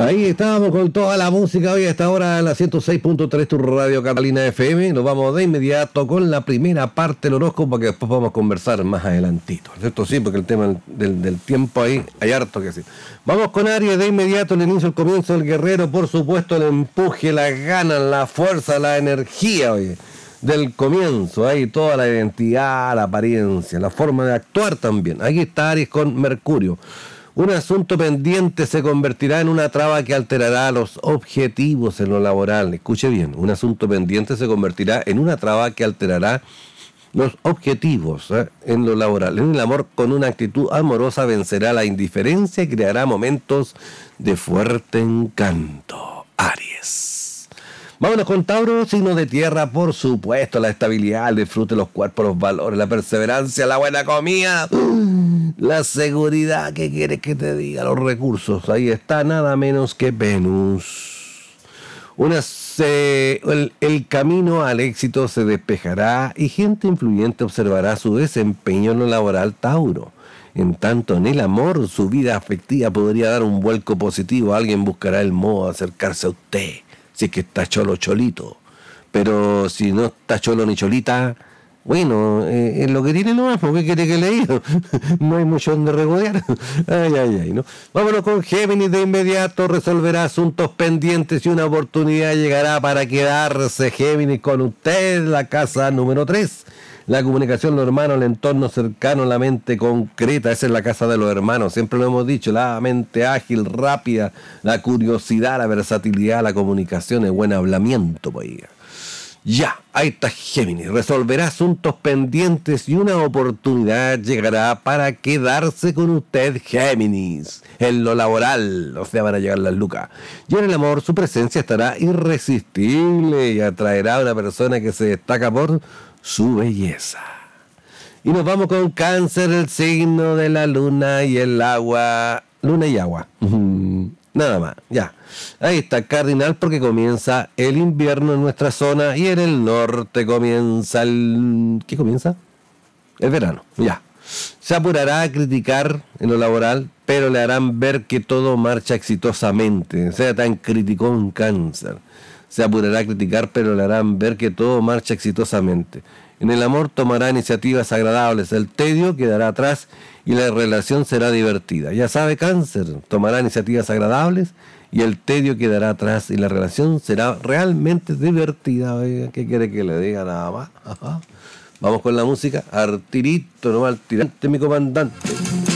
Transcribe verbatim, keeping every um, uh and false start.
Ahí estábamos con toda la música hoy a esta hora en la ciento seis punto tres, tu radio Catalina F M. Nos vamos de inmediato con la primera parte del horóscopo que después vamos a conversar más adelantito, ¿cierto? Sí, porque el tema del, del tiempo ahí hay harto que decir. Vamos con Aries de inmediato, el inicio, el comienzo del guerrero, por supuesto, el empuje, las ganas, la fuerza, la energía, oye, del comienzo, ahí toda la identidad, la apariencia, la forma de actuar también. Aquí está Aries con Mercurio. Un asunto pendiente se convertirá en una traba que alterará los objetivos en lo laboral. Escuche bien, un asunto pendiente se convertirá en una traba que alterará los objetivos ¿eh? en lo laboral. En el amor, con una actitud amorosa, vencerá la indiferencia y creará momentos de fuerte encanto. Aries. Vámonos con Tauro, signo de tierra, por supuesto, la estabilidad, el disfrute, los cuerpos, los valores, la perseverancia, la buena comida, la seguridad, ¿qué quieres que te diga? Los recursos, ahí está, nada menos que Venus. Una, se, el, el camino al éxito se despejará y gente influyente observará su desempeño en lo laboral, Tauro. En tanto, en el amor, su vida afectiva podría dar un vuelco positivo, alguien buscará el modo de acercarse a usted. Si es que está cholo cholito, pero si no está cholo ni cholita, bueno, eh, es lo que tiene nomás, ¿por qué quiere que le diga? No hay mucho donde regodear. Ay, ay, ay, ¿no? Vámonos con Géminis de inmediato, resolverá asuntos pendientes y una oportunidad llegará para quedarse. Géminis con usted, la casa número tres. La comunicación, los hermanos, el entorno cercano, la mente concreta, esa es la casa de los hermanos, siempre lo hemos dicho, la mente ágil, rápida, la curiosidad, la versatilidad, la comunicación, el buen hablamiento, pues. Ya, ahí está Géminis, resolverá asuntos pendientes y una oportunidad llegará para quedarse con usted, Géminis, en lo laboral, o sea, van a llegar las lucas. Y en el amor, su presencia estará irresistible y atraerá a una persona que se destaca por su belleza. Y nos vamos con Cáncer, el signo de la luna y el agua. Luna y agua. Nada más, ya. Ahí está Cardinal, porque comienza el invierno en nuestra zona y en el norte comienza el... ¿Qué comienza? El verano, ya. Se apurará a criticar en lo laboral, pero le harán ver que todo marcha exitosamente. Sea tan crítico en Cáncer. Se apurará a criticar, pero le harán ver que todo marcha exitosamente. En el amor tomará iniciativas agradables, el tedio quedará atrás y la relación será divertida. Ya sabe, Cáncer, tomará iniciativas agradables y el tedio quedará atrás y la relación será realmente divertida. ¿Qué quiere que le diga? Nada más. Ajá. Vamos con la música. Artirito, no al tirante, mi comandante.